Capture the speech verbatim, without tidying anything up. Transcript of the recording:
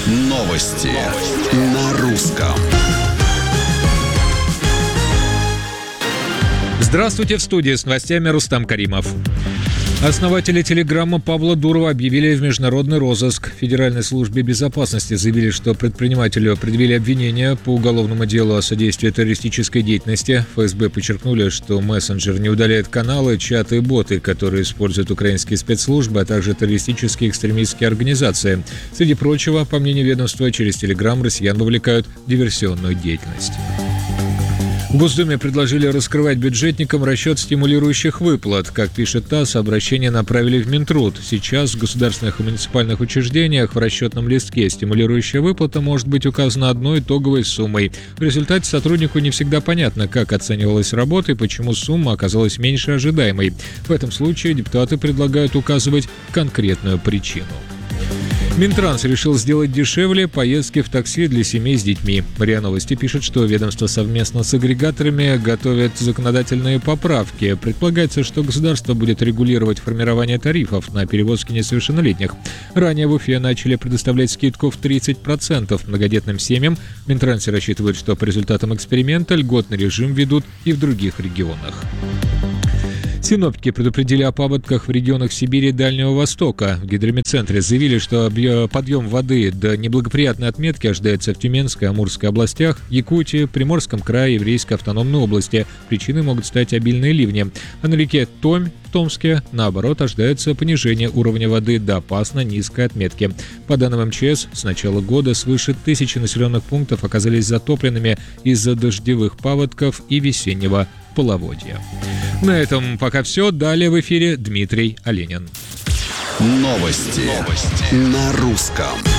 Новости на русском. Здравствуйте, в студии с новостями Рустам Каримов. Основатели Телеграма Павла Дурова объявили в международный розыск. В Федеральной службе безопасности заявили, что предпринимателю предъявили обвинения по уголовному делу о содействии террористической деятельности. ФСБ подчеркнули, что мессенджер не удаляет каналы, чаты и боты, которые используют украинские спецслужбы, а также террористические экстремистские организации. Среди прочего, по мнению ведомства, через Телеграм россиян вовлекают в диверсионную деятельность. В Госдуме предложили раскрывать бюджетникам расчет стимулирующих выплат. Как пишет ТАСС, обращение направили в Минтруд. Сейчас в государственных и муниципальных учреждениях в расчетном листке стимулирующая выплата может быть указана одной итоговой суммой. В результате сотруднику не всегда понятно, как оценивалась работа и почему сумма оказалась меньше ожидаемой. В этом случае депутаты предлагают указывать конкретную причину. Минтранс решил сделать дешевле поездки в такси для семей с детьми. РИА Новости пишет, что ведомство совместно с агрегаторами готовит законодательные поправки. Предполагается, что государство будет регулировать формирование тарифов на перевозки несовершеннолетних. Ранее в Уфе начали предоставлять скидку в тридцать процентов многодетным семьям. В Минтрансе рассчитывают, что по результатам эксперимента льготный режим ведут и в других регионах. Синоптики предупредили о паводках в регионах Сибири и Дальнего Востока. В гидрометцентре заявили, что подъем воды до неблагоприятной отметки ожидается в Тюменской и Амурской областях, Якутии, Приморском крае, Еврейской автономной области. Причиной могут стать обильные ливни. А на реке Томь в Томске, наоборот, ожидается понижение уровня воды до опасно низкой отметки. По данным МЧС, с начала года свыше тысячи населенных пунктов оказались затопленными из-за дождевых паводков и весеннего половодья. На этом пока все. Далее в эфире Дмитрий Оленин. Новости, Новости. на русском.